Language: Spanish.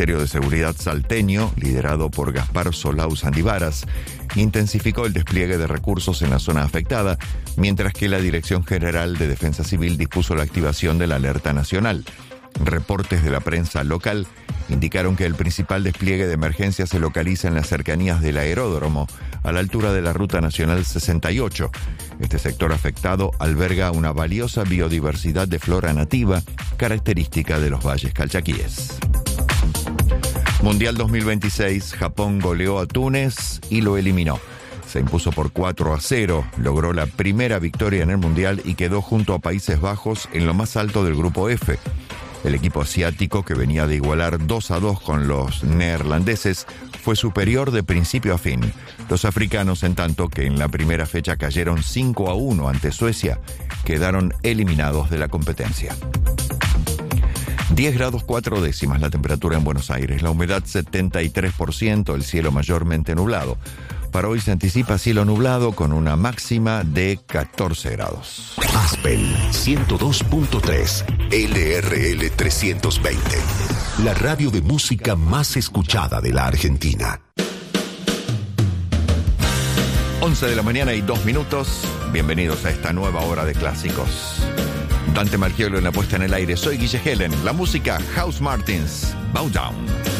Ministerio de Seguridad salteño, liderado por Gaspar Solau Sandivaras, intensificó el despliegue de recursos en la zona afectada, mientras que la Dirección General de Defensa Civil dispuso la activación de la alerta nacional. Reportes de la prensa local indicaron que el principal despliegue de emergencia se localiza en las cercanías del aeródromo, a la altura de la Ruta Nacional 68. Este sector afectado alberga una valiosa biodiversidad de flora nativa, característica de los valles calchaquíes. Mundial 2026, Japón goleó a Túnez y lo eliminó. Se impuso por 4-0, logró la primera victoria en el Mundial y quedó junto a Países Bajos en lo más alto del grupo F. El equipo asiático, que venía de igualar 2-2 con los neerlandeses, fue superior de principio a fin. Los africanos, en tanto que en la primera fecha cayeron 5-1 ante Suecia, quedaron eliminados de la competencia. 10 grados 4 décimas la temperatura en Buenos Aires, la humedad 73%, el cielo mayormente nublado. Para hoy se anticipa cielo nublado con una máxima de 14 grados. Aspel 102.3, LRL 320. La radio de música más escuchada de la Argentina. 11 de la mañana y 2 minutos. Bienvenidos a esta nueva hora de clásicos. Dante Marchiolo en la puesta en el aire. Soy Guille Helen. La música House Martins. Bow Down.